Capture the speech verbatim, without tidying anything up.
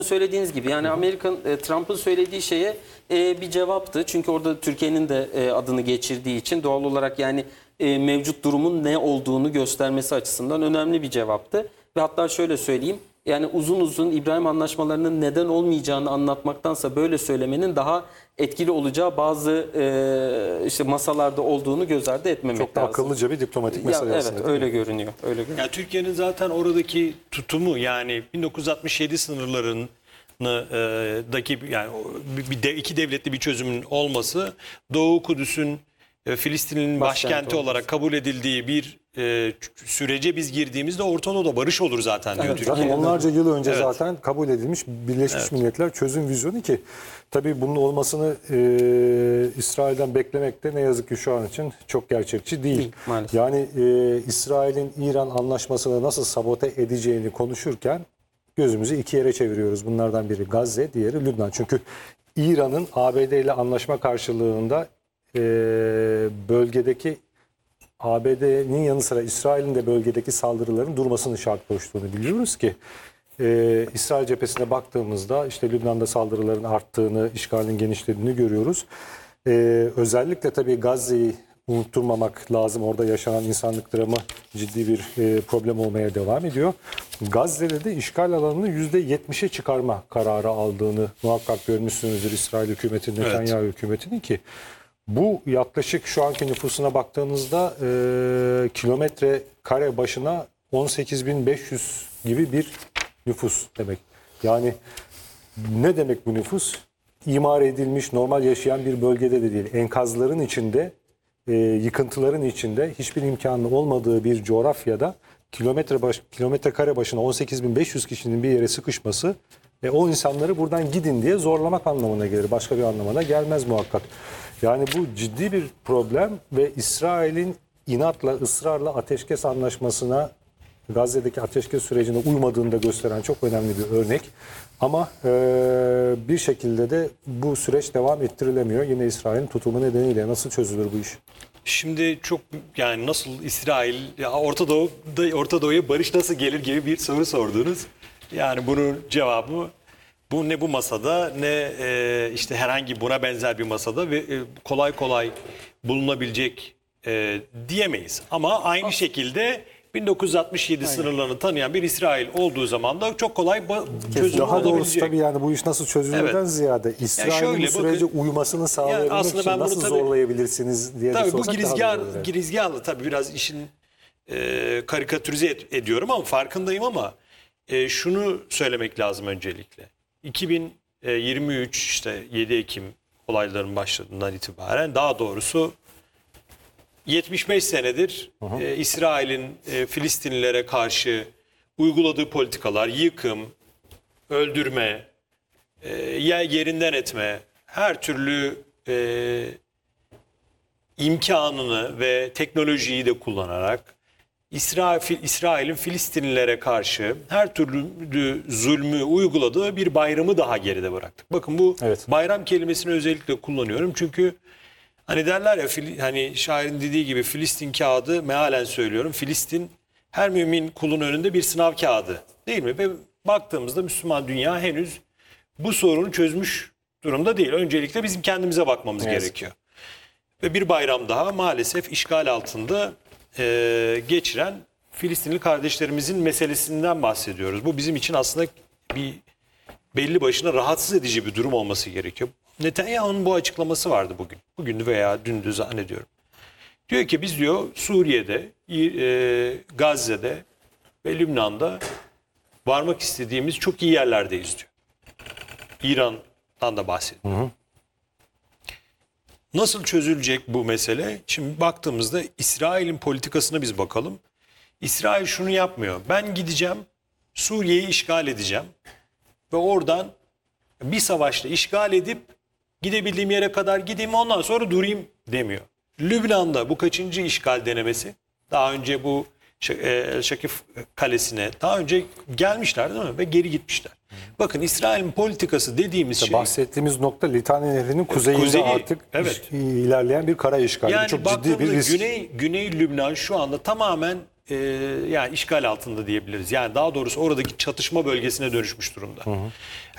söylediğiniz gibi yani Amerikan e, Trump'ın söylediği şeye e, bir cevaptı. Çünkü orada Türkiye'nin de e, adını geçirdiği için doğal olarak yani e, mevcut durumun ne olduğunu göstermesi açısından önemli bir cevaptı. Ve hatta şöyle söyleyeyim. Yani uzun uzun İbrahim anlaşmalarının neden olmayacağını anlatmaktansa böyle söylemenin daha etkili olacağı bazı e, işte masalarda olduğunu göz ardı etmemek Çok da lazım. akıllıca bir diplomatik mesele ya, aslında. Evet öyle görünüyor. Öyle görünüyor. Yani Türkiye'nin zaten oradaki tutumu yani bin dokuz yüz altmış yedi sınırlarının daki yani bir de, iki devletli bir çözümün olması Doğu Kudüs'ün e, Filistin'in başkenti, başkenti olarak kabul edildiği bir e, sürece biz girdiğimizde Orta Doğu'da barış olur zaten diyor Evet, Türkiye. zaten onlarca yıl önce Evet. zaten kabul edilmiş Birleşmiş Evet. Milletler çözüm vizyonu ki tabii bunun olmasını e, İsrail'den beklemek de ne yazık ki şu an için çok gerçekçi değil. Değil, maalesef. Yani e, İsrail'in İran anlaşmasını nasıl sabote edeceğini konuşurken gözümüzü iki yere çeviriyoruz. Bunlardan biri Gazze, diğeri Lübnan. Çünkü İran'ın A B D ile anlaşma karşılığında e, bölgedeki A B D'nin yanı sıra İsrail'in de bölgedeki saldırıların durmasını şart koştuğunu biliyoruz ki e, İsrail cephesine baktığımızda işte Lübnan'da saldırıların arttığını, işgalin genişlediğini görüyoruz. E, özellikle tabii Gazze'yi unutturmamak lazım. Orada yaşanan insanlık dramı ciddi bir e, problem olmaya devam ediyor. Gazze'de de işgal alanını yüzde yetmişe çıkarma kararı aldığını muhakkak görmüşsünüzdür İsrail hükümetinin, Netanyahu evet. hükümetinin ki bu yaklaşık şu anki nüfusuna baktığınızda e, kilometre kare başına on sekiz bin beş yüz gibi bir nüfus demek. Yani ne demek bu nüfus? İmar edilmiş, normal yaşayan bir bölgede de değil. Enkazların içinde, e, yıkıntıların içinde hiçbir imkanı olmadığı bir coğrafyada kilometre baş, kilometre kare başına on sekiz bin beş yüz kişinin bir yere sıkışması ve o insanları buradan gidin diye zorlamak anlamına gelir. Başka bir anlamına gelmez muhakkak. Yani bu ciddi bir problem ve İsrail'in inatla, ısrarla ateşkes anlaşmasına, Gazze'deki ateşkes sürecine uymadığını da gösteren çok önemli bir örnek. Ama e, bir şekilde de bu süreç devam ettirilemiyor. Yine İsrail'in tutumu nedeniyle nasıl çözülür bu iş? Şimdi çok yani nasıl İsrail, ya Orta Doğu'da Orta Doğu'ya barış nasıl gelir gibi bir soru sordunuz. Yani bunun cevabı bu ne bu masada ne e, işte herhangi buna benzer bir masada ve e, kolay kolay bulunabilecek e, diyemeyiz. Ama aynı şekilde bin dokuz yüz altmış yedi Aynen. sınırlarını tanıyan bir İsrail olduğu zaman da çok kolay çözüm Daha olabilecek. doğrusu tabii yani bu iş nasıl çözülürden evet. ziyade İsrail'in yani bu sürece bakın, uymasını sağlayabilmek yani için nasıl tabii, zorlayabilirsiniz diye tabii, sorsak bu girizgah, girizgahlı tabii biraz işin e, karikatürize et, ediyorum ama farkındayım ama e, şunu söylemek lazım öncelikle. iki bin yirmi üç işte yedi Ekim olayların başladığından itibaren daha doğrusu yetmiş beş senedir e, İsrail'in e, Filistinlilere karşı uyguladığı politikalar, yıkım, öldürme, e, yerinden etme, her türlü e, imkanını ve teknolojiyi de kullanarak İsrail, İsrail'in Filistinlilere karşı her türlü zulmü uyguladığı bir bayramı daha geride bıraktık. Bakın bu evet. bayram kelimesini özellikle kullanıyorum çünkü hani derler ya hani şairin dediği gibi Filistin kağıdı mealen söylüyorum. Filistin her mümin kulun önünde bir sınav kağıdı değil mi? Ve baktığımızda Müslüman dünya henüz bu sorunu çözmüş durumda değil. Öncelikle bizim kendimize bakmamız evet. gerekiyor. Ve bir bayram daha maalesef işgal altında e, geçiren Filistinli kardeşlerimizin meselesinden bahsediyoruz. Bu bizim için aslında bir belli başına rahatsız edici bir durum olması gerekiyor. Netanyahu'nun bu açıklaması vardı bugün. Bugün veya dündü zannediyorum. Diyor ki biz diyor Suriye'de, e, Gazze'de ve Lübnan'da varmak istediğimiz çok iyi yerlerdeyiz diyor. İran'dan da bahsediyor. Hı hı. Nasıl çözülecek bu mesele? Şimdi baktığımızda İsrail'in politikasına biz bakalım. İsrail şunu yapmıyor. Ben gideceğim, Suriye'yi işgal edeceğim ve oradan bir savaşla işgal edip gidebildiğim yere kadar gideyim ondan sonra durayım demiyor. Lübnan'da bu kaçıncı işgal denemesi? Daha önce bu El Şakif Kalesi'ne daha önce gelmişler değil mi? Ve geri gitmişler. Bakın İsrail'in politikası dediğimiz işte şey... Bahsettiğimiz nokta Litani Nehri'nin kuzeyinde Kuzeyi, artık evet. ilerleyen bir kara işgali. Yani çok ciddi bir risk. Güney, Güney Lübnan şu anda tamamen e, yani işgal altında diyebiliriz. Yani daha doğrusu oradaki çatışma bölgesine dönüşmüş durumda. Hı hı.